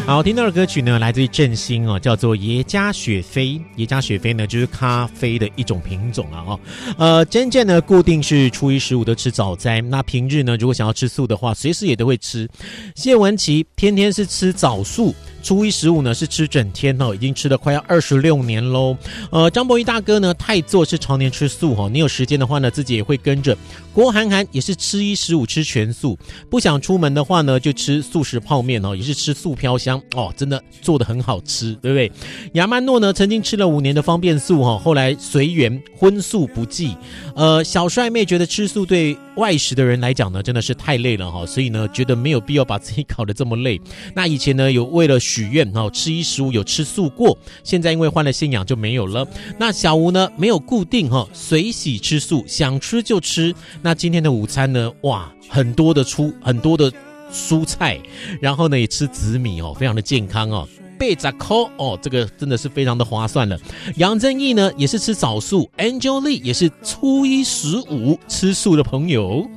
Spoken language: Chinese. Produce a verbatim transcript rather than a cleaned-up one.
好，听到的歌曲呢，来自于振兴哦，叫做耶加雪菲。耶加雪菲呢，就是咖啡的一种品种啊哦。呃，真正呢，固定是初一十五都吃早餐，那平日呢，如果想要吃素的话，随时也都会吃。谢文琪天天是吃早素。初一十五呢是吃整天哦，已经吃了快要二十六年喽。呃，张博一大哥呢，太做是常年吃素哦，你有时间的话呢，自己也会跟着。郭涵涵也是吃一十五吃全素，不想出门的话呢，就吃素食泡面哦，也是吃素飘香哦，真的做得很好吃，对不对？亚曼诺呢，曾经吃了五年的方便素哦，后来随缘荤素不忌。呃，小帅妹觉得吃素对外食的人来讲呢，真的是太累了哈、哦，所以呢，觉得没有必要把自己搞得这么累。那以前呢，有为了许愿哦，吃一十五有吃素过，现在因为换了信仰就没有了。那小吴呢，没有固定哈、哦，随喜吃素，想吃就吃。那今天的午餐呢，哇，很多的出很多的蔬菜，然后呢也吃紫米哦，非常的健康哦。八十块哦，这个真的是非常的划算了。杨正义呢也是吃早素 ，Angel Lee 也是初一十五吃素的朋友。